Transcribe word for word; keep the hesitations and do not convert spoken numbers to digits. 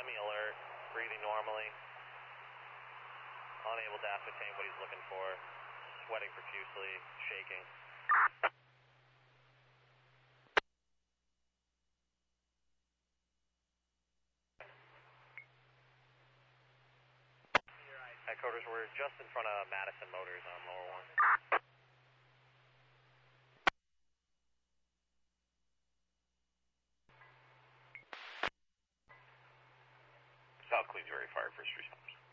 semi alert, breathing normally, unable to ascertain what he's looking for, sweating profusely, shaking. Headquarters, we're just in front of Madison Motors on lower one. South Queensbury Fire, first responders.